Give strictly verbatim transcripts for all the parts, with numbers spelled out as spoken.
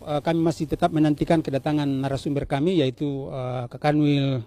uh, kami masih tetap menantikan kedatangan narasumber kami, yaitu uh, Kakanwil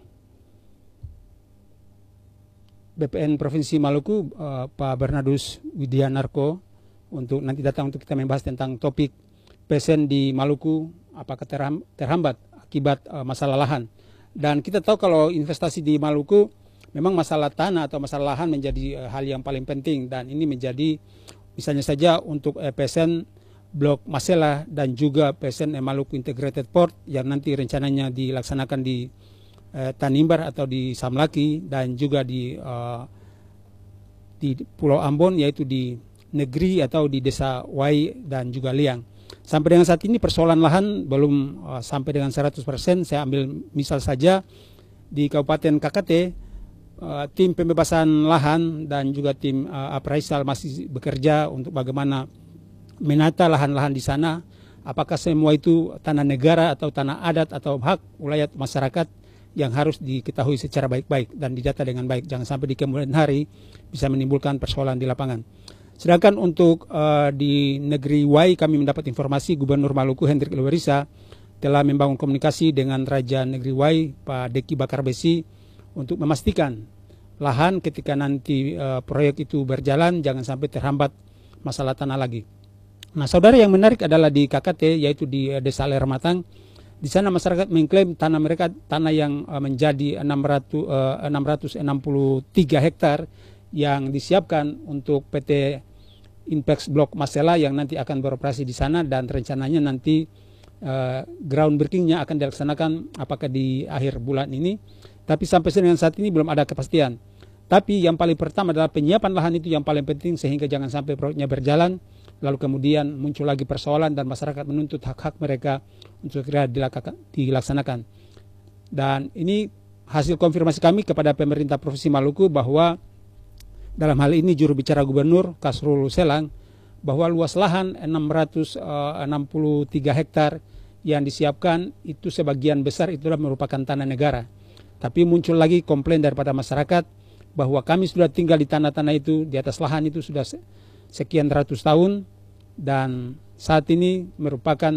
B P N Provinsi Maluku, uh, Pak Bernardus Widianarko, untuk nanti datang untuk kita membahas tentang topik P S N di Maluku, apakah terham, terhambat akibat uh, masalah lahan. Dan kita tahu kalau investasi di Maluku, memang masalah tanah atau masalah lahan menjadi uh, hal yang paling penting, dan ini menjadi misalnya saja untuk uh, P S N Blok Masela dan juga P S N Maluku Integrated Port yang nanti rencananya dilaksanakan di uh, Tanimbar atau di Samlaki dan juga di uh, di Pulau Ambon, yaitu di negeri atau di Desa Wai dan juga Liang. Sampai dengan saat ini persoalan lahan belum uh, sampai dengan seratus persen. Saya ambil misal saja di Kabupaten K K T, uh, tim pembebasan lahan dan juga tim uh, appraisal masih bekerja untuk bagaimana menata lahan-lahan di sana. Apakah semua itu tanah negara atau tanah adat atau hak wilayah masyarakat yang harus diketahui secara baik-baik dan didata dengan baik. Jangan sampai di kemudian hari bisa menimbulkan persoalan di lapangan. Sedangkan untuk uh, di negeri Wai, kami mendapat informasi Gubernur Maluku Hendrik Lewerisa telah membangun komunikasi dengan Raja Negeri Wai, Pak Deki Bakar Besi, untuk memastikan lahan ketika nanti uh, proyek itu berjalan jangan sampai terhambat masalah tanah lagi. Nah, saudara, yang menarik adalah di K K T, yaitu di uh, Desa Ler Matang. Di sana masyarakat mengklaim tanah mereka tanah yang uh, menjadi enam ratus enam puluh tiga hektar yang disiapkan untuk P T Inpex Blok Masela yang nanti akan beroperasi di sana, dan rencananya nanti uh, groundbreakingnya akan dilaksanakan apakah di akhir bulan ini. Tapi sampai dengan saat ini belum ada kepastian. Tapi yang paling pertama adalah penyiapan lahan itu yang paling penting, sehingga jangan sampai proyeknya berjalan lalu kemudian muncul lagi persoalan dan masyarakat menuntut hak-hak mereka untuk segera dilaksanakan. Dan ini hasil konfirmasi kami kepada pemerintah Provinsi Maluku bahwa dalam hal ini juru bicara Gubernur Kasrul Selang, bahwa luas lahan enam ratus enam puluh tiga hektar yang disiapkan itu sebagian besar itu merupakan tanah negara. Tapi muncul lagi komplain daripada masyarakat bahwa kami sudah tinggal di tanah-tanah itu, di atas lahan itu sudah sekian ratus tahun, dan saat ini merupakan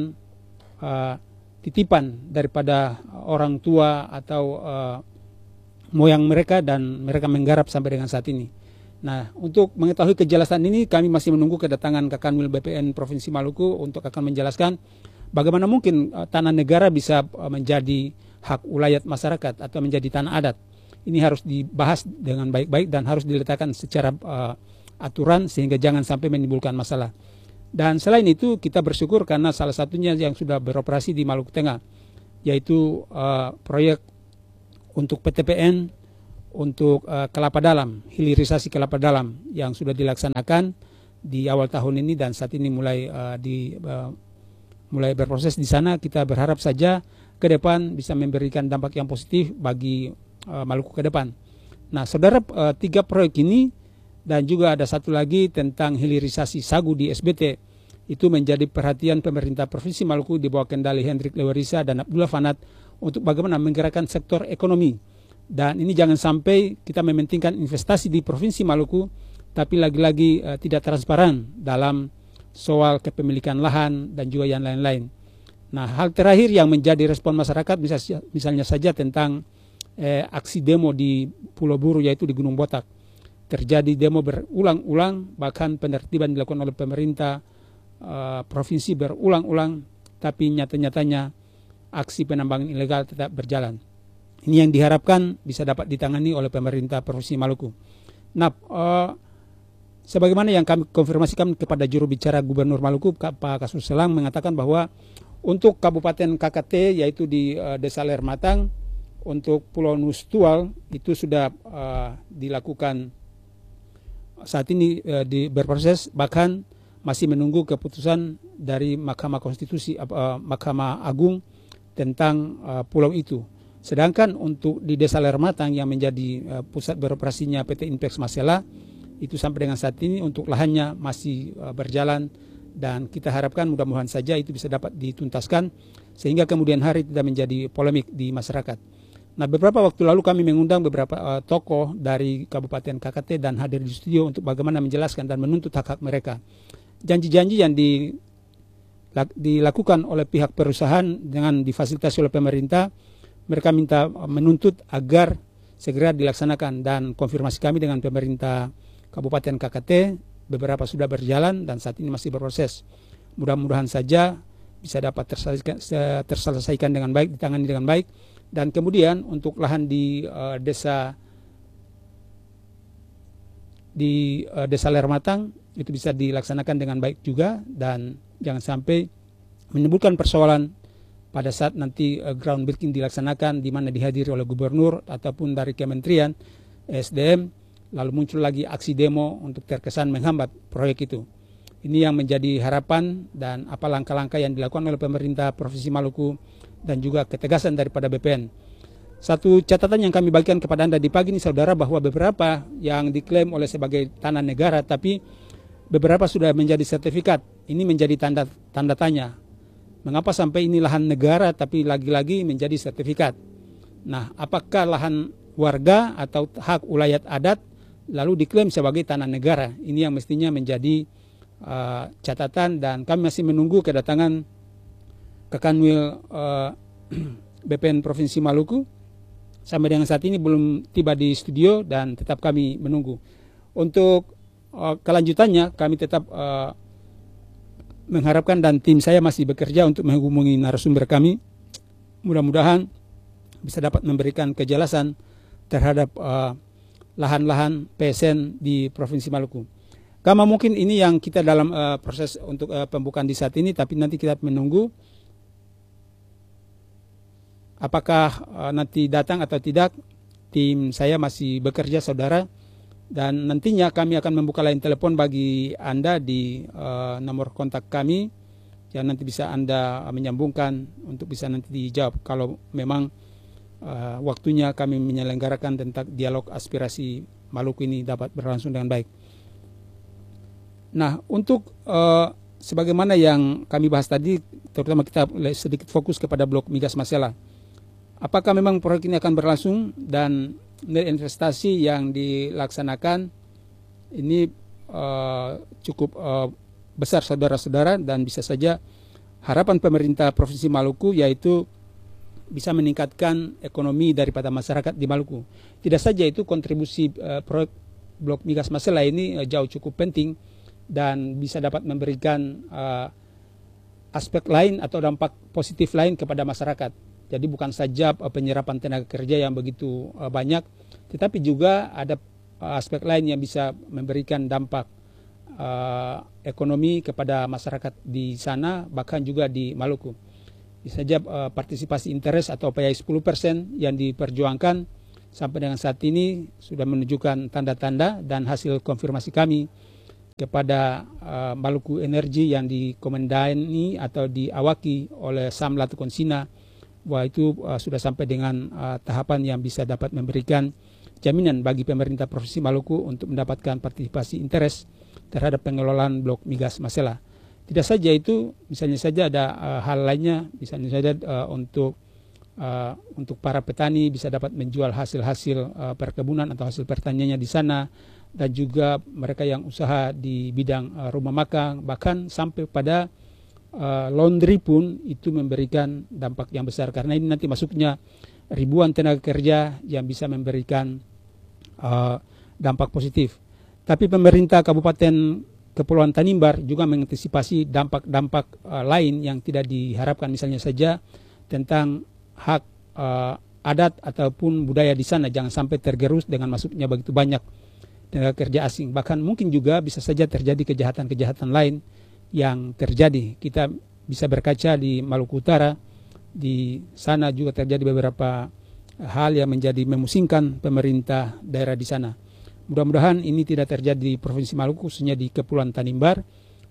uh, titipan daripada orang tua atau uh, moyang mereka, dan mereka menggarap sampai dengan saat ini. Nah, untuk mengetahui kejelasan ini kami masih menunggu kedatangan Kakanwil B P N Provinsi Maluku untuk akan menjelaskan bagaimana mungkin uh, tanah negara bisa uh, menjadi hak wilayah masyarakat atau menjadi tanah adat. Ini harus dibahas dengan baik-baik dan harus diletakkan secara uh, aturan sehingga jangan sampai menimbulkan masalah. Dan selain itu kita bersyukur karena salah satunya yang sudah beroperasi di Maluku Tengah, yaitu uh, proyek untuk P T P N untuk uh, kelapa dalam, hilirisasi kelapa dalam yang sudah dilaksanakan di awal tahun ini dan saat ini mulai uh, di uh, mulai berproses di sana. Kita berharap saja ke depan bisa memberikan dampak yang positif bagi uh, Maluku ke depan. Nah, saudara, uh, tiga proyek ini dan juga ada satu lagi tentang hilirisasi sagu di S B T itu menjadi perhatian pemerintah Provinsi Maluku di bawah kendali Hendrik Lewerisa dan Abdullah Fanat untuk bagaimana menggerakkan sektor ekonomi. Dan ini jangan sampai kita mementingkan investasi di Provinsi Maluku, tapi lagi-lagi uh, tidak transparan dalam soal kepemilikan lahan dan juga yang lain-lain. Nah, hal terakhir yang menjadi respon masyarakat misalnya, misalnya saja tentang eh, aksi demo di Pulau Buru, yaitu di Gunung Botak. Terjadi demo berulang-ulang, bahkan penertiban dilakukan oleh pemerintah uh, provinsi berulang-ulang, tapi nyata-nyatanya aksi penambangan ilegal tetap berjalan. Ini yang diharapkan bisa dapat ditangani oleh pemerintah Provinsi Maluku. Nah, uh, sebagaimana yang kami konfirmasikan kepada juru bicara Gubernur Maluku, Pak Kasrul Selang, mengatakan bahwa untuk Kabupaten K K T, yaitu di uh, Desa Ler Matang, untuk Pulau Nustual itu sudah uh, dilakukan saat ini uh, di berproses, bahkan masih menunggu keputusan dari Mahkamah Konstitusi, uh, Mahkamah Agung tentang uh, pulau itu. Sedangkan untuk di Desa Ler Matang yang menjadi uh, pusat beroperasinya P T Inpex Masela, itu sampai dengan saat ini untuk lahannya masih uh, berjalan, dan kita harapkan mudah-mudahan saja itu bisa dapat dituntaskan sehingga kemudian hari tidak menjadi polemik di masyarakat. Nah, beberapa waktu lalu kami mengundang beberapa uh, tokoh dari Kabupaten K K T dan hadir di studio untuk bagaimana menjelaskan dan menuntut hak-hak mereka. Janji-janji yang di dilakukan oleh pihak perusahaan dengan difasilitasi oleh pemerintah, mereka minta menuntut agar segera dilaksanakan, dan konfirmasi kami dengan pemerintah Kabupaten K K T beberapa sudah berjalan dan saat ini masih berproses. Mudah-mudahan saja bisa dapat terselesaikan, terselesaikan dengan baik, ditangani dengan baik. Dan kemudian untuk lahan di uh, desa di uh, desa Lermatang itu bisa dilaksanakan dengan baik juga, dan jangan sampai menimbulkan persoalan pada saat nanti uh, groundbreaking dilaksanakan di mana dihadiri oleh gubernur ataupun dari Kementerian S D M, lalu muncul lagi aksi demo untuk terkesan menghambat proyek itu. Ini yang menjadi harapan dan apa langkah-langkah yang dilakukan oleh pemerintah Provinsi Maluku dan juga ketegasan daripada B P N. Satu catatan yang kami bagikan kepada Anda di pagi ini, saudara, bahwa beberapa yang diklaim oleh sebagai tanah negara, tapi beberapa sudah menjadi sertifikat. Ini menjadi tanda tanda tanya. Mengapa sampai ini lahan negara tapi lagi-lagi menjadi sertifikat? Nah, apakah lahan warga atau hak ulayat adat lalu diklaim sebagai tanah negara? Ini yang mestinya menjadi uh, catatan, dan kami masih menunggu kedatangan Kekanwil uh, B P N Provinsi Maluku. Sampai dengan saat ini belum tiba di studio dan tetap kami menunggu. Untuk uh, kelanjutannya kami tetap uh, mengharapkan, dan tim saya masih bekerja untuk menghubungi narasumber kami. Mudah-mudahan bisa dapat memberikan kejelasan terhadap lahan-lahan uh, P S N di Provinsi Maluku. Karena mungkin ini yang kita dalam uh, proses untuk uh, pembukaan di saat ini, tapi nanti kita menunggu apakah uh, nanti datang atau tidak. Tim saya masih bekerja, saudara, dan nantinya kami akan membuka line telepon bagi Anda di uh, nomor kontak kami yang nanti bisa Anda menyambungkan untuk bisa nanti dijawab kalau memang uh, waktunya kami menyelenggarakan tentang dialog aspirasi Maluku ini dapat berlangsung dengan baik. Nah, untuk uh, sebagaimana yang kami bahas tadi, terutama kita sedikit fokus kepada blok migas Masela. Apakah memang proyek ini akan berlangsung, dan nilai investasi yang dilaksanakan ini uh, cukup uh, besar, saudara-saudara, dan bisa saja harapan pemerintah Provinsi Maluku yaitu bisa meningkatkan ekonomi daripada masyarakat di Maluku. Tidak saja itu, kontribusi uh, proyek blok migas Masela ini uh, jauh cukup penting dan bisa dapat memberikan uh, aspek lain atau dampak positif lain kepada masyarakat. Jadi bukan saja uh, penyerapan tenaga kerja yang begitu uh, banyak, tetapi juga ada uh, aspek lain yang bisa memberikan dampak uh, ekonomi kepada masyarakat di sana, bahkan juga di Maluku. Bisa saja uh, partisipasi interest atau P I sepuluh persen yang diperjuangkan sampai dengan saat ini sudah menunjukkan tanda-tanda, dan hasil konfirmasi kami kepada uh, Maluku Energy yang dikomandani atau diawaki oleh Sam Latukonsina, bahwa itu uh, sudah sampai dengan uh, tahapan yang bisa dapat memberikan jaminan bagi pemerintah Provinsi Maluku untuk mendapatkan partisipasi interest terhadap pengelolaan blok migas Masela. Tidak saja itu, misalnya saja ada uh, hal lainnya, misalnya saja uh, untuk uh, untuk para petani bisa dapat menjual hasil-hasil uh, perkebunan atau hasil pertaniannya di sana, dan juga mereka yang usaha di bidang uh, rumah makan, bahkan sampai pada Uh, laundry pun itu memberikan dampak yang besar, karena ini nanti masuknya ribuan tenaga kerja yang bisa memberikan uh, dampak positif. Tapi pemerintah Kabupaten Kepulauan Tanimbar juga mengantisipasi dampak-dampak uh, lain yang tidak diharapkan, misalnya saja tentang hak uh, adat ataupun budaya di sana jangan sampai tergerus dengan masuknya begitu banyak tenaga kerja asing. Bahkan mungkin juga bisa saja terjadi kejahatan-kejahatan lain yang terjadi. Kita bisa berkaca di Maluku Utara, di sana juga terjadi beberapa hal yang menjadi memusingkan pemerintah daerah di sana. Mudah-mudahan ini tidak terjadi di Provinsi Maluku, khususnya di Kepulauan Tanimbar,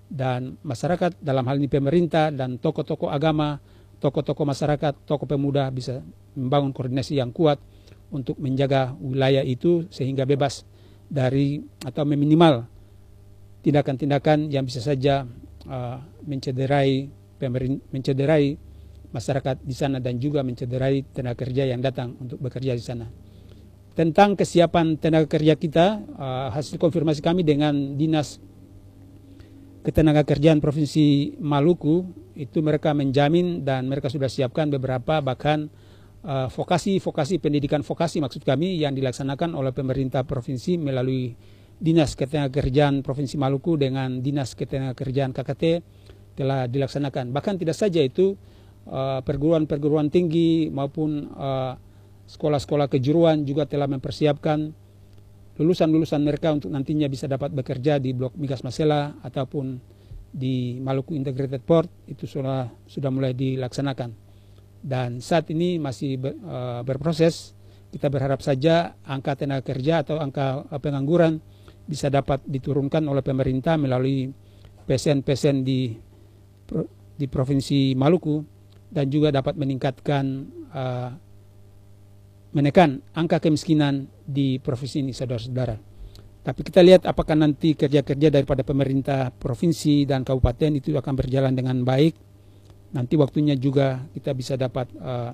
dan masyarakat dalam hal ini pemerintah dan tokoh-tokoh agama, tokoh-tokoh masyarakat, tokoh pemuda bisa membangun koordinasi yang kuat untuk menjaga wilayah itu sehingga bebas dari atau meminimal tindakan-tindakan yang bisa saja Uh, mencederai pemerintah, mencederai masyarakat di sana, dan juga mencederai tenaga kerja yang datang untuk bekerja di sana. Tentang kesiapan tenaga kerja kita, uh, hasil konfirmasi kami dengan Dinas Ketenagakerjaan Provinsi Maluku itu mereka menjamin dan mereka sudah siapkan beberapa bahkan vokasi-vokasi uh, pendidikan vokasi maksud kami yang dilaksanakan oleh pemerintah provinsi melalui Dinas Ketenagakerjaan Provinsi Maluku dengan Dinas Ketenagakerjaan K K T telah dilaksanakan. Bahkan tidak saja itu, uh, perguruan-perguruan tinggi maupun uh, sekolah-sekolah kejuruan juga telah mempersiapkan lulusan-lulusan mereka untuk nantinya bisa dapat bekerja di Blok Migas Masela ataupun di Maluku Integrated Port. Itu sudah sudah mulai dilaksanakan. Dan saat ini masih ber, uh, berproses. Kita berharap saja angka tenaga kerja atau angka pengangguran bisa dapat diturunkan oleh pemerintah melalui P S N-P S N di di Provinsi Maluku dan juga dapat meningkatkan uh, menekan angka kemiskinan di provinsi ini, saudara-saudara. Tapi kita lihat apakah nanti kerja-kerja daripada pemerintah provinsi dan kabupaten itu akan berjalan dengan baik. Nanti waktunya juga kita bisa dapat uh,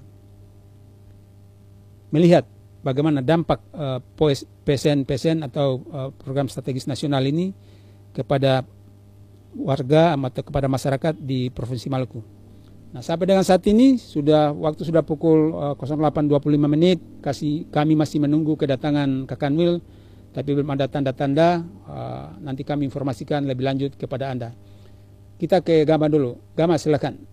melihat bagaimana dampak uh, P S N-P S N atau uh, program strategis nasional ini kepada warga atau kepada masyarakat di Provinsi Maluku. Nah, sampai dengan saat ini sudah waktu sudah pukul uh, nol delapan dua puluh lima menit. Kasih kami masih menunggu kedatangan Kak Kanwil, tapi belum ada tanda-tanda. Uh, nanti kami informasikan lebih lanjut kepada Anda. Kita ke Gama dulu. Gama, silakan.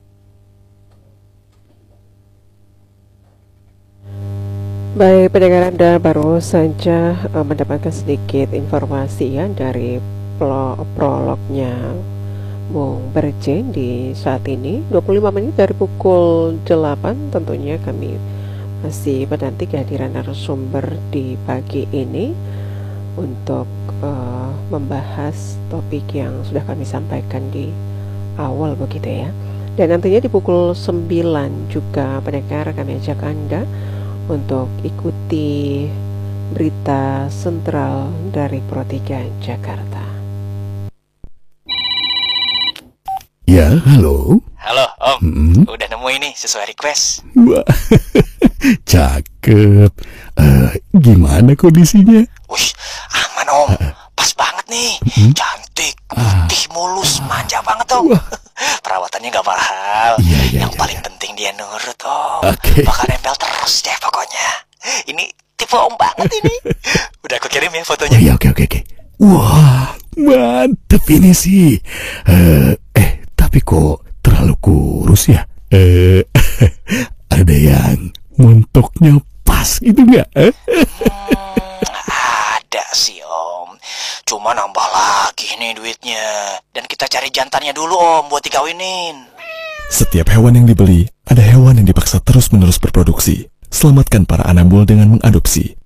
Baik, pendengar Anda baru saja uh, mendapatkan sedikit informasi ya dari pro prolognya Bung Berje di saat ini dua puluh lima menit dari pukul delapan. Tentunya kami masih menanti kehadiran narasumber di pagi ini untuk uh, membahas topik yang sudah kami sampaikan di awal begitu ya. Dan nantinya di pukul sembilan juga pendengar kami ajak Anda untuk ikuti berita sentral dari Pro tiga Jakarta. Ya, halo. Halo, Om. Hmm? Udah nemu ini sesuai request. Wah, cakep. Uh, gimana kondisinya? Wih, aman Om. Pas banget nih. Hmm? Cantik, putih, mulus, manja banget Om. Perawatannya gak mahal. Iya, iya, Yang iya, paling iya. penting dia nurut Om. Oke. Bakal nempel terus deh pokoknya. Ini tipe Om banget ini. Udah aku kirim ya fotonya. Oh iya, oke, oke, oke. Wah, mantep ini sih. Uh, eh, tapi kok terlalu kurus ya? Eh, ada yang montoknya pas gitu nggak? Eh? Hmm, ada sih Om. Cuma nambah lagi nih duitnya. Dan kita cari jantannya dulu Om buat dikawinin. Setiap hewan yang dibeli, ada hewan yang dipaksa terus-menerus berproduksi. Selamatkan para anabul dengan mengadopsi.